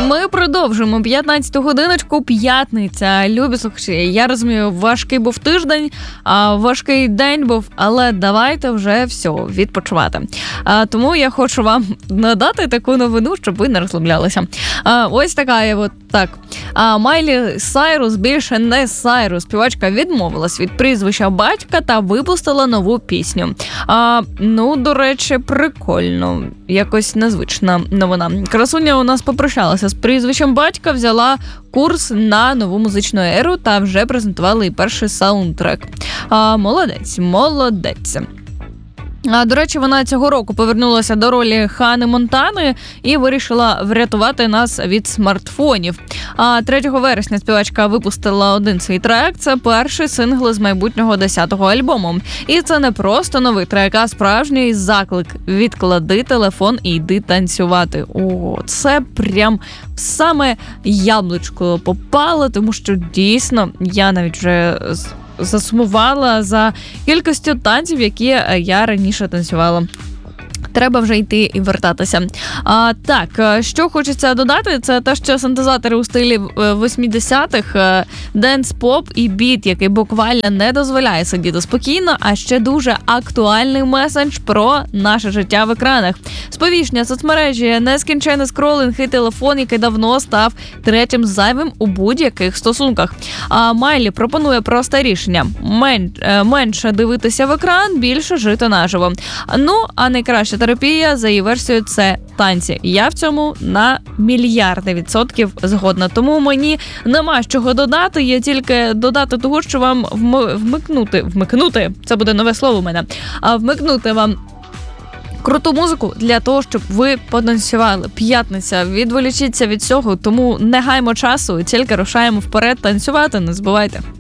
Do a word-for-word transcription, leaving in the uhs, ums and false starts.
Ми продовжуємо п'ятнадцяту годиночку, п'ятниця. Любі слухачі, я розумію, важкий був тиждень, а важкий день був, але давайте вже все, відпочивати. А, тому я хочу вам надати таку новину, щоб ви не розслаблялися. А, ось така я от так. А, Майлі Сайрус більше не Сайрус. Співачка відмовилась від прізвища батька та випустила нову пісню. А, ну, до речі, прикольно. Якось незвична новина. Красуня у нас попрощалася з прізвищем батька, взяла курс на нову музичну еру та вже презентували і перший саундтрек. А, молодець, молодець. А, до речі, вона цього року повернулася до ролі Хани Монтани і вирішила врятувати нас від смартфонів. А третього вересня співачка випустила один свій трек. Це перший сингл з майбутнього десятого альбому. І це не просто новий трек, а справжній заклик. Відклади телефон і йди танцювати. О, це прям саме яблучко попало, тому що дійсно я навіть вже засумувала за кількістю танців, які я раніше танцювала. Треба вже йти і вертатися. А, так, що хочеться додати, це те, що синтезатори у стилі восьмидесятих, денс-поп і біт, який буквально не дозволяє сидіти спокійно, а ще дуже актуальний меседж про наше життя в екранах. Сповіщення, соцмережі, нескінченний скролинг і телефон, який давно став третім зайвим у будь-яких стосунках. А Майлі пропонує просте рішення. Мен, менше дивитися в екран, більше жити наживо. Ну, а найкраще терапія, за її версією, це танці. Я в цьому на мільярди відсотків згодна. Тому мені нема з чого додати, є тільки додати того, що вам вмикнути, вмикнути, це буде нове слово у мене, а вмикнути вам круту музику для того, щоб ви потанцювали. П'ятниця, відволічіться від цього, тому не гаймо часу, тільки рушаємо вперед танцювати, не забувайте.